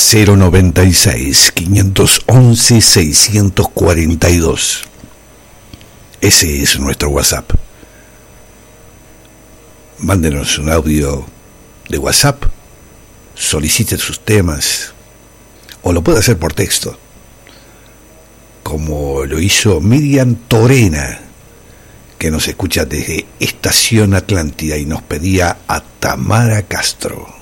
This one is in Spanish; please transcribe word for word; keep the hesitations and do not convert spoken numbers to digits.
cero noventa y seis, quinientos once, seiscientos cuarenta y dos. Ese es nuestro WhatsApp. Mándenos un audio de WhatsApp, solicite sus temas, o lo puede hacer por texto, como lo hizo Miriam Torena, que nos escucha desde Estación Atlántida y nos pedía a Tamara Castro.